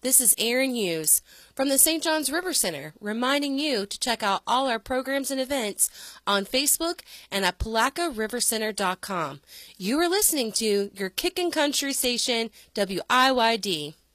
This is Erin Hughes from the St. Johns River Center, reminding you to check out all our programs and events on Facebook and at PalacaRiverCenter.com. You are listening to your Kickin' Country station, WIYD.